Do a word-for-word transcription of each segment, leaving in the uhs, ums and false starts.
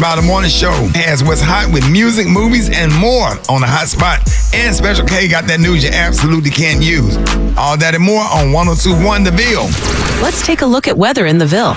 Smile the Morning Show has what's hot with music, movies, and more on the Hot Spot. And Special K got that news you absolutely can't use. All that and more on one oh two point one The Ville. Let's take a look at weather in the Ville.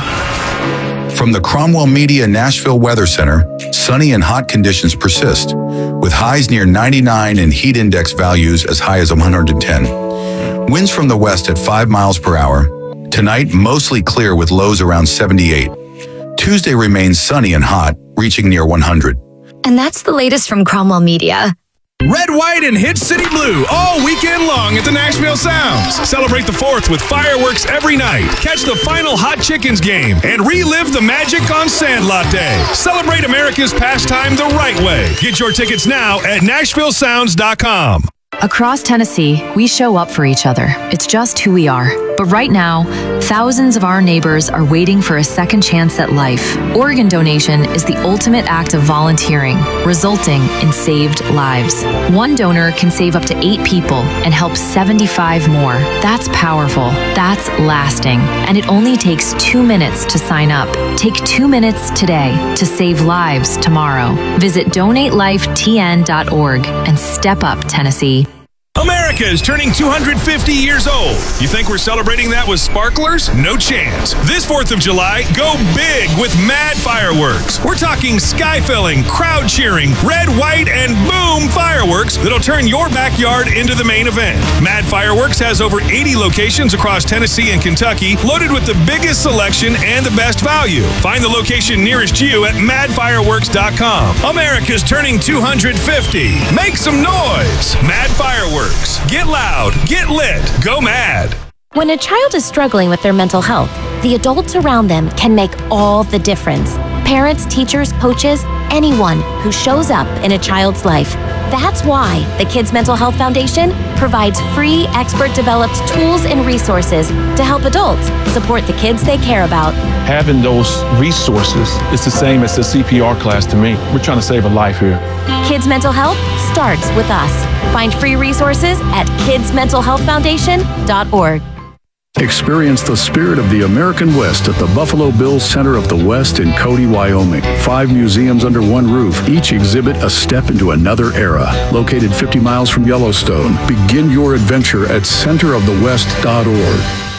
From the Cromwell Media Nashville Weather Center, sunny and hot conditions persist, with highs near ninety-nine and heat index values as high as one hundred ten. Winds from the west at five miles per hour. Tonight, mostly clear with lows around seventy-eight. Tuesday remains sunny and hot, reaching near one hundred. And that's the latest from Cromwell Media. Red, white, and Hit City Blue all weekend long at the Nashville Sounds. Celebrate the fourth with fireworks every night. Catch the final Hot Chickens game and relive the magic on Sandlot Day. Celebrate America's pastime the right way. Get your tickets now at Nashville Sounds dot com. Across Tennessee, we show up for each other. It's just who we are. But right now, thousands of our neighbors are waiting for a second chance at life. Organ donation is the ultimate act of volunteering, resulting in saved lives. One donor can save up to eight people and help seventy-five more. That's powerful. That's lasting. And it only takes two minutes to sign up. Take two minutes today to save lives tomorrow. Visit donate life T N dot org and step up, Tennessee. America is turning two hundred fifty years old. You think we're celebrating that with sparklers? No chance. This fourth of July, go big with Mad Fireworks. We're talking sky-filling, crowd cheering, red, white, and boom fireworks that'll turn your backyard into the main event. Mad Fireworks has over eighty locations across Tennessee and Kentucky, loaded with the biggest selection and the best value. Find the location nearest you at mad fireworks dot com. America's turning two hundred fifty. Make some noise. Mad Fireworks. Get loud, get lit, go mad. When a child is struggling with their mental health, the adults around them can make all the difference. Parents, teachers, coaches, anyone who shows up in a child's life. That's why the Kids Mental Health Foundation provides free, expert-developed tools and resources to help adults support the kids they care about. Having those resources is the same as the C P R class to me. We're trying to save a life here. Kids Mental Health starts with us. Find free resources at kids mental health foundation dot org. Experience the spirit of the American West at the Buffalo Bills Center of the West in Cody, Wyoming. Five museums under one roof, each exhibit a step into another era. Located fifty miles from Yellowstone, begin your adventure at center of the west dot org.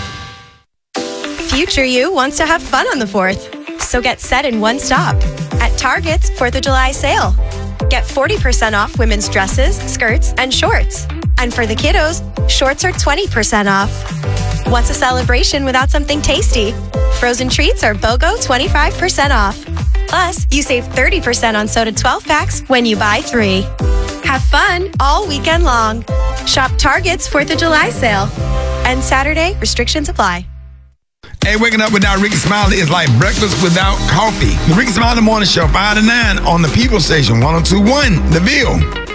Future you wants to have fun on the fourth, so get set in one stop at Target's fourth of July sale. Get forty percent off women's dresses, skirts, and shorts. And for the kiddos, shorts are twenty percent off. What's a celebration without something tasty? Frozen treats are BOGO twenty-five percent off. Plus, you save thirty percent on soda twelve packs when you buy three. Have fun all weekend long. Shop Target's fourth of July sale. And Saturday, restrictions apply. Hey, waking up without Ricky Smiley is like breakfast without coffee. The Ricky Smiley Morning Show, five to nine on the People Station, one oh two point one The Ville.